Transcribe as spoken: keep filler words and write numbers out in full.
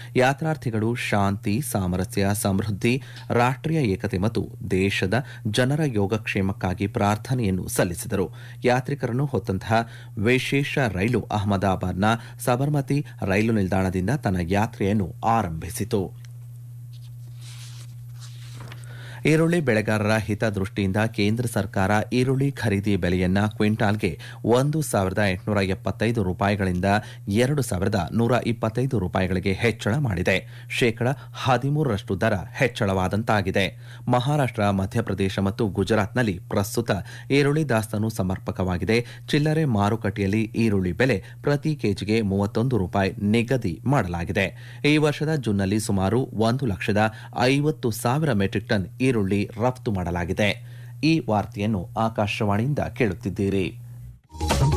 ಯಾತ್ರಾರ್ಥಿಗಳು ಶಾಂತಿ, ಸಾಮರಸ್ಯ, ಸಮೃದ್ಧಿ, ರಾಷ್ಟ್ರೀಯ ಏಕತೆ ಮತ್ತು ದೇಶದ ಜನರ ಯೋಗಕ್ಷೇಮಕ್ಕಾಗಿ ಪ್ರಾರ್ಥನೆಯನ್ನು ಸಲ್ಲಿಸಿದರು. ಯಾತ್ರಿಕರನ್ನು ಹೊತ್ತಂತಹ ವಿಶೇಷ ರೈಲು ಅಹಮದಾಬಾದ್ನ ಸಬರ್ಮತಿ ರೈಲು ನಿಲ್ದಾಣದಿಂದ ತನ್ನ ಯಾತ್ರೆಯನ್ನು ಆರಂಭಿಸಿತು. ಈರುಳ್ಳಿ ಬೆಳೆಗಾರರ ಹಿತದೃಷ್ಟಿಯಿಂದ ಕೇಂದ್ರ ಸರ್ಕಾರ ಈರುಳ್ಳಿ ಖರೀದಿ ಬೆಲೆಯನ್ನ ಕ್ವಿಂಟಾಲ್ಗೆ ಒಂದು ಸಾವಿರದ ಎಂಟುನೂರ ಎಪ್ಪತ್ತೈದು ರೂಪಾಯಿಗಳಿಂದ ಎರಡು ಸಾವಿರದ ನೂರ ಇಪ್ಪತ್ತೈದು ರೂಪಾಯಿಗಳಿಗೆ ಹೆಚ್ಚಳ ಮಾಡಿದೆ. ಶೇಕಡ ಹದಿಮೂರರಷ್ಟು ದರ ಹೆಚ್ಚಳವಾದಂತಾಗಿದೆ. ಮಹಾರಾಷ್ಟ್ರ, ಮಧ್ಯಪ್ರದೇಶ ಮತ್ತು ಗುಜರಾತ್ನಲ್ಲಿ ಪ್ರಸ್ತುತ ಈರುಳ್ಳಿ ದಾಸ್ತಾನು ಸಮರ್ಪಕವಾಗಿದೆ. ಚಿಲ್ಲರೆ ಮಾರುಕಟ್ಟೆಯಲ್ಲಿ ಈರುಳ್ಳಿ ಬೆಲೆ ಪ್ರತಿ ಕೆಜಿಗೆ ಮೂವತ್ತೊಂದು ರೂಪಾಯಿ ನಿಗದಿ ಮಾಡಲಾಗಿದೆ. ಈ ವರ್ಷದ ಜೂನ್ನಲ್ಲಿ ಸುಮಾರು ಒಂದು ಲಕ್ಷದ ಐವತ್ತು ಸಾವಿರ ಮೆಟ್ರಿಕ್ ಟನ್ ಈರುಳ್ಳಿ ರಫ್ತು ಮಾಡಲಾಗಿದೆ. ಈ ವಾರ್ತೆಯನ್ನು ಆಕಾಶವಾಣಿಯಿಂದ ಕೇಳುತ್ತಿದ್ದೀರಿ.